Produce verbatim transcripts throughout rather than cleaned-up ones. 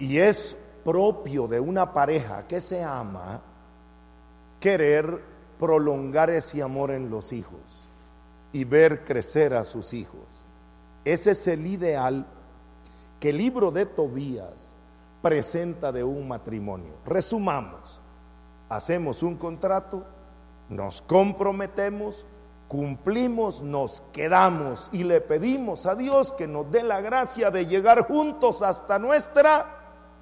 Y es propio de una pareja que se ama querer prolongar ese amor en los hijos y ver crecer a sus hijos. Ese es el ideal que el libro de Tobías presenta de un matrimonio. Resumamos: hacemos un contrato, nos comprometemos, cumplimos, nos quedamos y le pedimos a Dios que nos dé la gracia de llegar juntos hasta nuestra,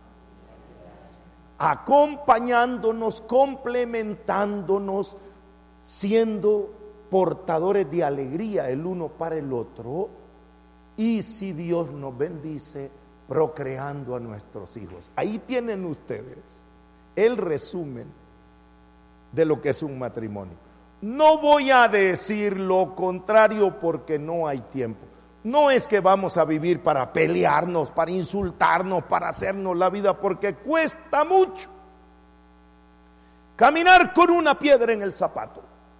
acompañándonos, complementándonos, siendo portadores de alegría el uno para el otro, y si Dios nos bendice, procreando a nuestros hijos. Ahí tienen ustedes el resumen de lo que es un matrimonio. No voy a decir lo contrario porque no hay tiempo. No es que vamos a vivir para pelearnos, para insultarnos, para hacernos la vida, porque cuesta mucho caminar con una piedra en el zapato.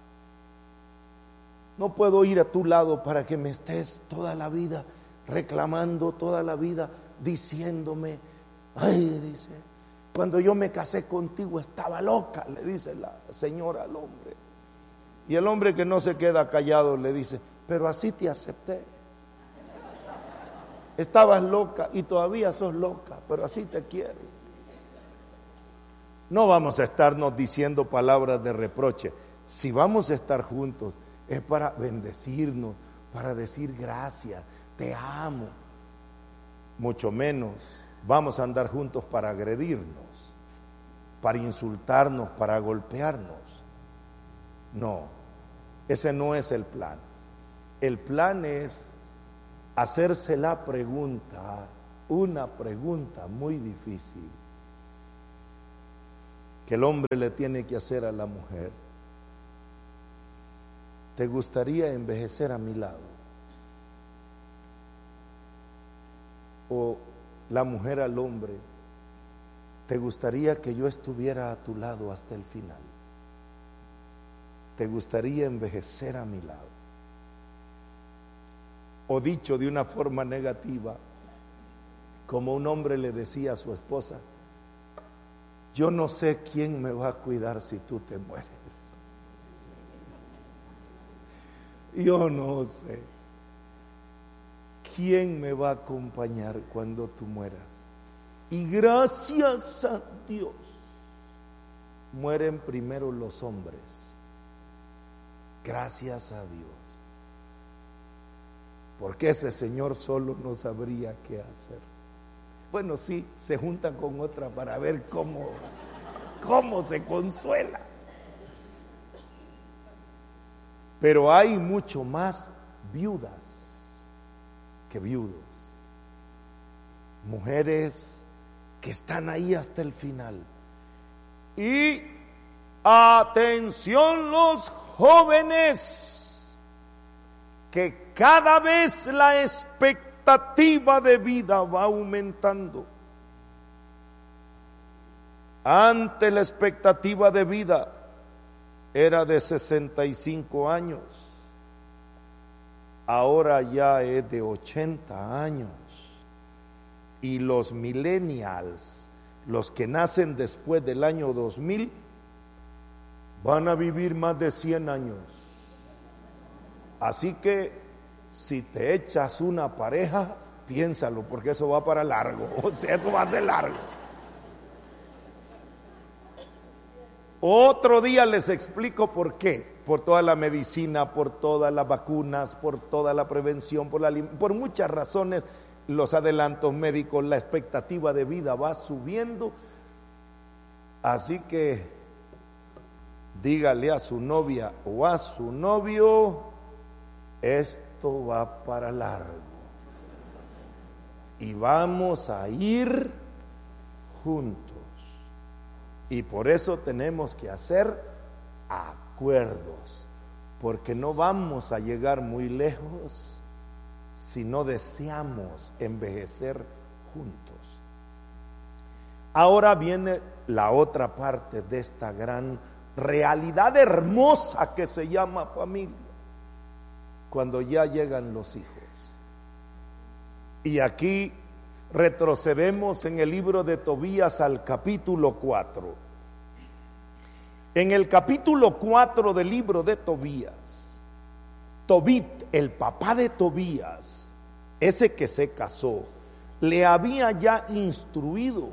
No puedo ir a tu lado para que me estés toda la vida reclamando, toda la vida diciéndome, ay, dice, cuando yo me casé contigo estaba loca, le dice la señora al hombre. Y el hombre, que no se queda callado, le dice, pero así te acepté. Estabas loca y todavía sos loca, pero así te quiero. No vamos a estarnos diciendo palabras de reproche. Si vamos a estar juntos, es para bendecirnos, para decir gracias, te amo. Mucho menos vamos a andar juntos para agredirnos, para insultarnos, para golpearnos. No, ese no es el plan. El plan es hacerse la pregunta, una pregunta muy difícil, que el hombre le tiene que hacer a la mujer. ¿Te gustaría envejecer a mi lado? O la mujer al hombre, ¿te gustaría que yo estuviera a tu lado hasta el final? ¿Te gustaría envejecer a mi lado? O dicho de una forma negativa, como un hombre le decía a su esposa, yo no sé quién me va a cuidar si tú te mueres. Yo no sé quién me va a acompañar cuando tú mueras. Y gracias a Dios, mueren primero los hombres. Gracias a Dios. Porque ese señor solo no sabría qué hacer. Bueno, sí, se junta con otra para ver cómo, cómo se consuela. Pero hay mucho más viudas que viudos. Mujeres que están ahí hasta el final. Y atención los jóvenes, que cada vez la expectativa de vida va aumentando. Antes la expectativa de vida era de sesenta y cinco años, ahora ya es de ochenta años. Y los millennials, los que nacen después del año dos mil, van a vivir más de cien años. Así que si te echas una pareja, piénsalo, porque eso va para largo. O sea, eso va a ser largo. Otro día les explico por qué. Por toda la medicina, por todas las vacunas, por toda la prevención, por, la, por muchas razones, los adelantos médicos, la expectativa de vida va subiendo. Así que dígale a su novia o a su novio, esto va para largo y vamos a ir juntos. Y por eso tenemos que hacer acuerdos, porque no vamos a llegar muy lejos si no deseamos envejecer juntos. Ahora viene la otra parte de esta gran realidad hermosa que se llama familia, cuando ya llegan los hijos. Y aquí Retrocedemos en el libro de Tobías al capítulo cuatro. En el capítulo cuatro del libro de Tobías, Tobit, el papá de Tobías, ese que se casó, le había ya instruido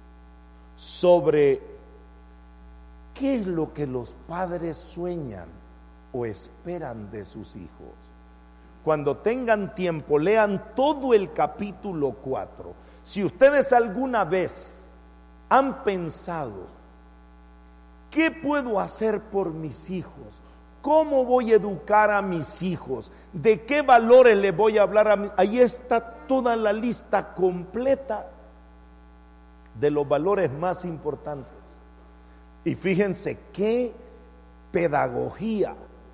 sobre qué es lo que los padres sueñan o esperan de sus hijos. Cuando tengan tiempo, lean todo el capítulo cuatro. Si ustedes alguna vez han pensado, ¿qué puedo hacer por mis hijos? ¿Cómo voy a educar a mis hijos? ¿De qué valores les voy a hablar a mis? Ahí está toda la lista completa de los valores más importantes. Y fíjense qué pedagogía,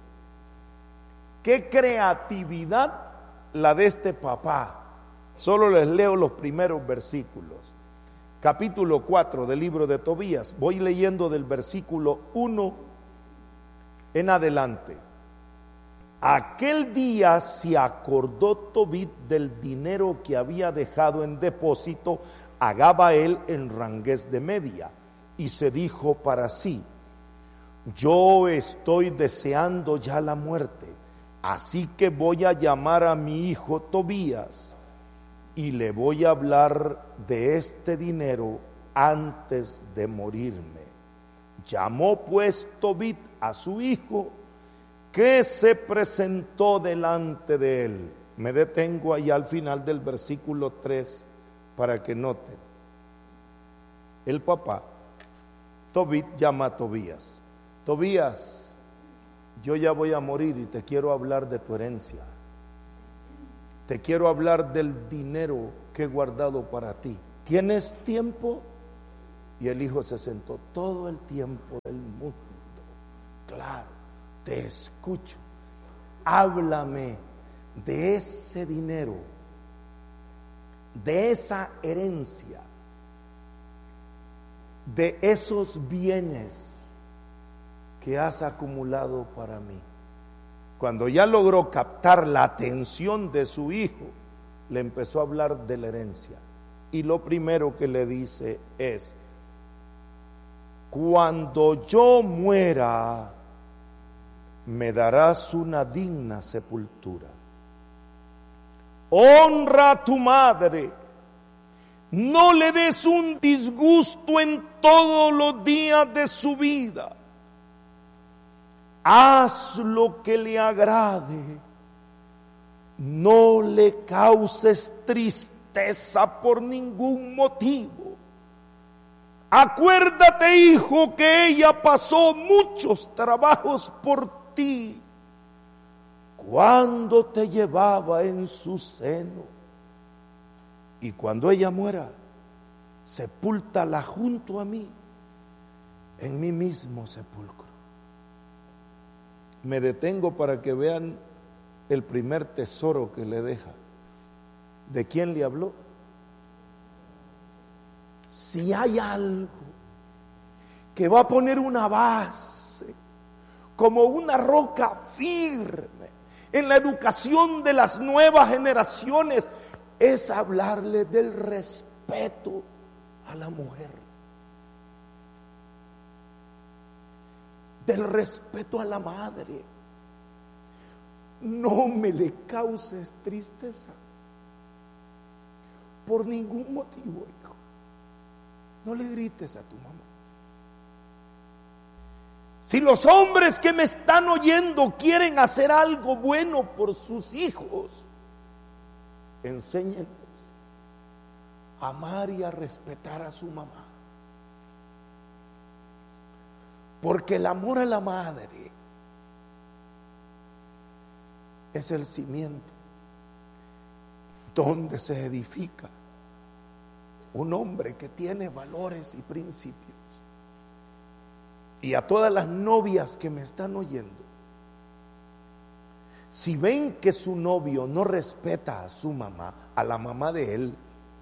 qué creatividad la de este papá. Solo les leo los primeros versículos. Capítulo cuatro del libro de Tobías. Voy leyendo del versículo uno en adelante. Aquel día se acordó Tobit del dinero que había dejado en depósito a Gabael en Rangués de Media, y se dijo para sí: yo estoy deseando ya la muerte, así que voy a llamar a mi hijo Tobías y le voy a hablar de este dinero antes de morirme. Llamó pues Tobit a su hijo, que se presentó delante de él. Me detengo ahí al final del versículo tres para que noten. El papá, Tobit, llama a Tobías. Tobías, yo ya voy a morir y te quiero hablar de tu herencia. Te quiero hablar del dinero que he guardado para ti. ¿Tienes tiempo? Y el hijo se sentó. Todo el tiempo del mundo. Claro, te escucho. Háblame de ese dinero, de esa herencia, de esos bienes que has acumulado para mí. Cuando ya logró captar la atención de su hijo, le empezó a hablar de la herencia. Y lo primero que le dice es: cuando yo muera, me darás una digna sepultura. Honra a tu madre, no le des un disgusto en todos los días de su vida. Haz lo que le agrade, no le causes tristeza por ningún motivo. Acuérdate, hijo, que ella pasó muchos trabajos por ti cuando te llevaba en su seno, y cuando ella muera, sepúltala junto a mí en mi mismo sepulcro. Me detengo para que vean el primer tesoro que le deja. ¿De quién le habló? Si hay algo que va a poner una base, como una roca firme en la educación de las nuevas generaciones, es hablarle del respeto a la mujer, del respeto a la madre. No me le causes tristeza por ningún motivo, hijo. No le grites a tu mamá. Si los hombres que me están oyendo quieren hacer algo bueno por sus hijos, enséñenles a amar y a respetar a su mamá. Porque el amor a la madre es el cimiento donde se edifica un hombre que tiene valores y principios. Y a todas las novias que me están oyendo, si ven que su novio no respeta a su mamá, a la mamá de él,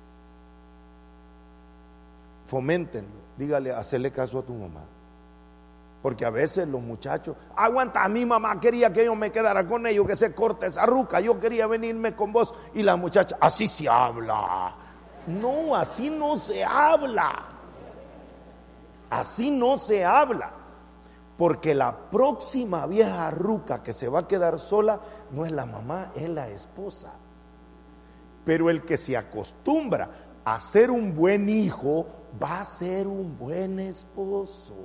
foméntenlo, dígale, hacele caso a tu mamá. Porque a veces los muchachos, aguanta, mi mamá quería que yo me quedara con ellos, que se corte esa ruca, yo quería venirme con vos, y la muchacha, así se habla. No, así no se habla. Así no se habla. Porque la próxima vieja ruca que se va a quedar sola no es la mamá, es la esposa. Pero el que se acostumbra a ser un buen hijo va a ser un buen esposo.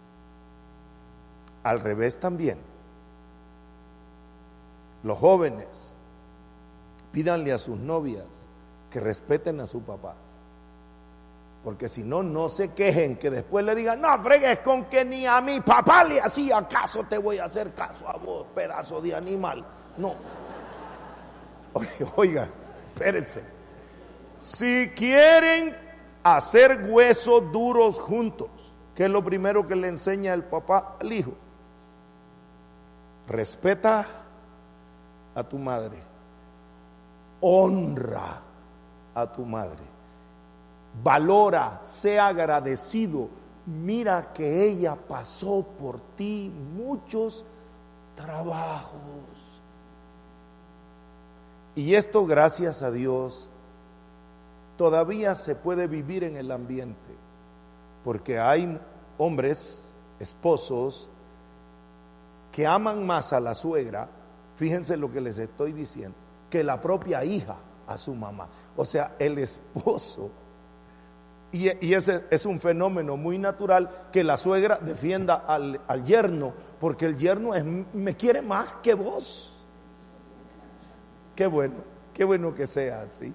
Al revés también. Los jóvenes, pídanle a sus novias que respeten a su papá. Porque si no, no se quejen que después le digan, no fregues con que ni a mi papá le hacía caso, te voy a hacer caso a vos, pedazo de animal. No. Oiga, espérense. Si quieren hacer huesos duros juntos, ¿qué es lo primero que le enseña el papá al hijo? Respeta a tu madre, honra a tu madre, valora, sea agradecido, mira que ella pasó por ti muchos trabajos. Y esto, gracias a Dios, todavía se puede vivir en el ambiente, porque hay hombres, esposos, que aman más a la suegra, fíjense lo que les estoy diciendo, que la propia hija a su mamá. O sea, el esposo, y, y ese es un fenómeno muy natural, que la suegra defienda al, al yerno, porque el yerno es, me quiere más que vos. Qué bueno, qué bueno que sea así.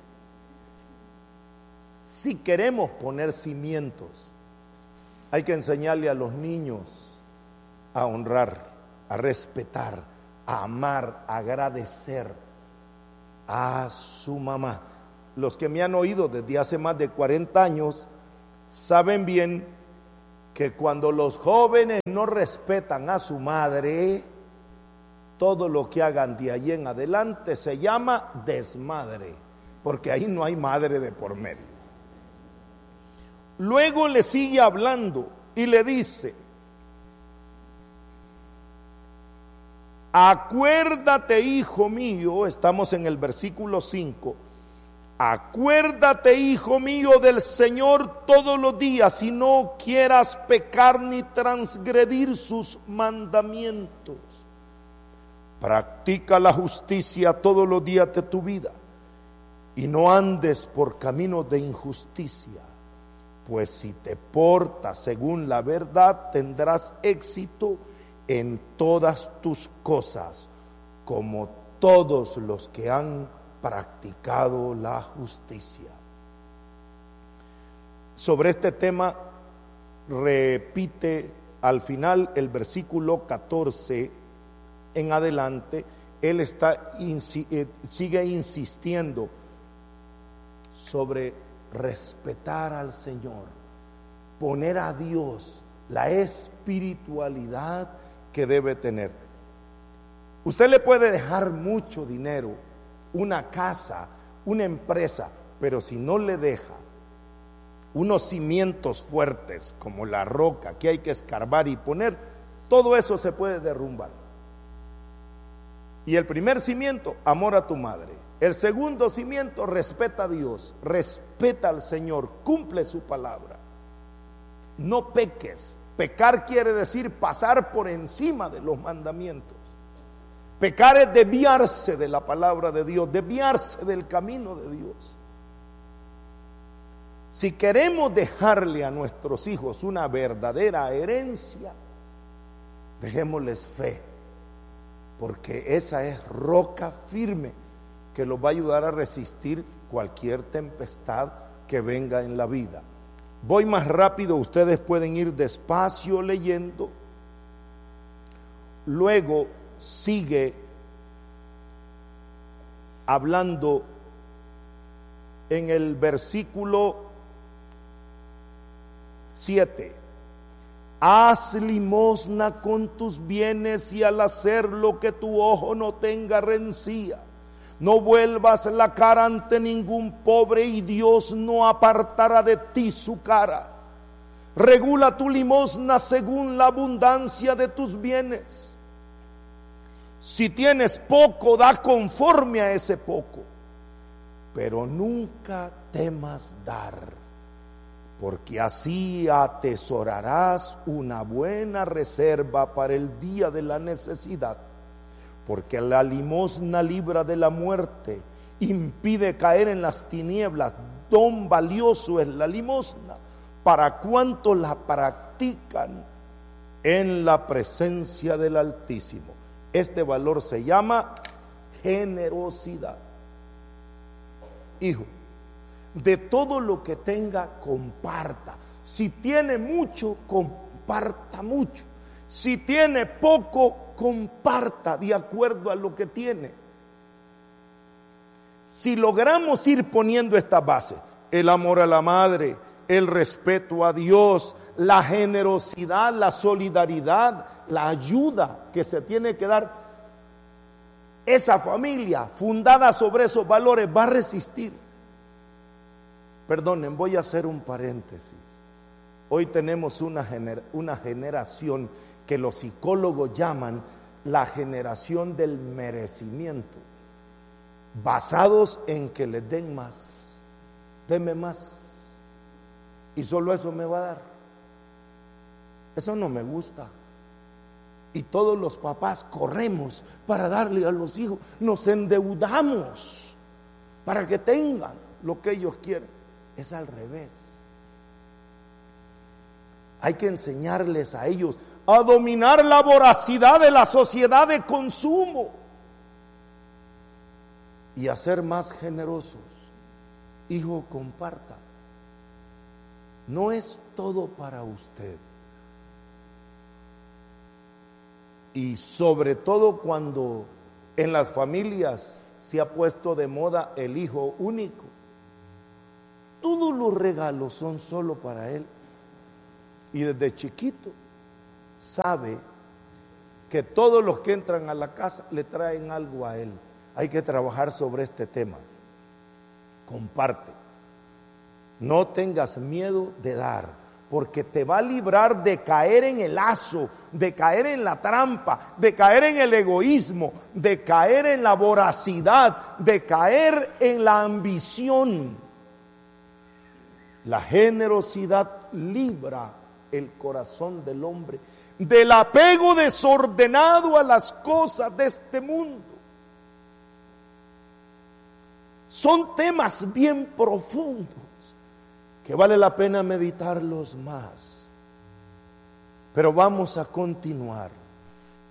Si queremos poner cimientos, hay que enseñarle a los niños a honrar, a respetar, a amar, a agradecer a su mamá. Los que me han oído desde hace más de cuarenta años saben bien que cuando los jóvenes no respetan a su madre, todo lo que hagan de ahí en adelante se llama desmadre, porque ahí no hay madre de por medio. Luego le sigue hablando y le dice: acuérdate, hijo mío, estamos en el versículo cinco, acuérdate, hijo mío, del Señor todos los días, y no quieras pecar ni transgredir sus mandamientos. Practica la justicia todos los días de tu vida, y no andes por caminos de injusticia, pues si te portas según la verdad, tendrás éxito en todas tus cosas, como todos los que han practicado la justicia. Sobre este tema repite al final el versículo catorce en adelante. Él está sigue insistiendo sobre respetar al Señor, poner a Dios, la espiritualidad que debe tener. Usted le puede dejar mucho dinero, una casa, una empresa, pero si no le deja unos cimientos fuertes como la roca que hay que escarbar y poner, todo eso se puede derrumbar. Y el primer cimiento, amor a tu madre. El segundo cimiento, respeta a Dios, respeta al Señor, cumple su palabra. No peques. Pecar quiere decir pasar por encima de los mandamientos. Pecar es desviarse de la palabra de Dios, desviarse del camino de Dios. Si queremos dejarle a nuestros hijos una verdadera herencia, dejémosles fe, porque esa es roca firme que los va a ayudar a resistir cualquier tempestad que venga en la vida. Voy más rápido, ustedes pueden ir despacio leyendo. Luego sigue hablando en el versículo siete. Haz limosna con tus bienes, y al hacerlo que tu ojo no tenga rencilla. No vuelvas la cara ante ningún pobre, y Dios no apartará de ti su cara. Regula tu limosna según la abundancia de tus bienes. Si tienes poco, da conforme a ese poco. pero nunca temas dar, porque así atesorarás una buena reserva para el día de la necesidad. Porque la limosna libra de la muerte, impide caer en las tinieblas. Don valioso es la limosna para cuantos la practican en la presencia del Altísimo. Este valor se llama generosidad. Hijo, de todo lo que tenga, comparta. Si tiene mucho, comparta mucho. Si tiene poco, comparta de acuerdo a lo que tiene. Si logramos ir poniendo esta base, el amor a la madre, el respeto a Dios, la generosidad, la solidaridad, la ayuda que se tiene que dar, esa familia fundada sobre esos valores va a resistir. Perdonen, voy a hacer un paréntesis. Hoy tenemos una, gener- una generación que los psicólogos llaman la generación del merecimiento, basados en que les den más, deme más, y solo eso me va a dar. Eso no me gusta. Y todos los papás corremos para darle a los hijos, nos endeudamos para que tengan lo que ellos quieren. Es al revés. Hay que enseñarles a ellos a dominar la voracidad de la sociedad de consumo y a ser más generosos. Hijo, comparta. No es todo para usted. Y sobre todo cuando en las familias se ha puesto de moda el hijo único. Todos los regalos son solo para él. Y desde chiquito sabe que todos los que entran a la casa le traen algo a él. Hay que trabajar sobre este tema. Comparte. No tengas miedo de dar, porque te va a librar de caer en el lazo, de caer en la trampa, de caer en el egoísmo, de caer en la voracidad, de caer en la ambición. La generosidad libra el corazón del hombre del apego desordenado a las cosas de este mundo. Son temas bien profundos que vale la pena meditarlos más. Pero vamos a continuar.